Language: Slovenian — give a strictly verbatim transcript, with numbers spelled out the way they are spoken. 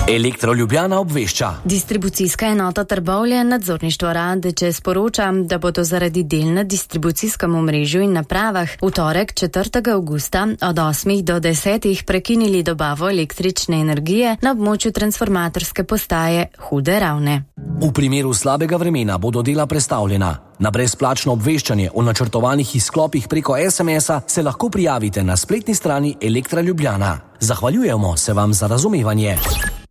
Elektro Ljubljana obvešča. Distribucijska enota Trbovlje nadzorništvo Radeče sporoča, da bodo zaradi del na distribucijskem omrežju in napravah v torek četrtega avgusta od osmih do desetih prekinili dobavo električne energije na območju transformatorske postaje Hude Ravne. V primeru slabega vremena bodo dela prestavljena. Na brezplačno obveščanje o načrtovanih izklopih preko es em es-a se lahko prijavite na spletni strani Elektra Ljubljana. Zahvaljujemo se vam za razumevanje.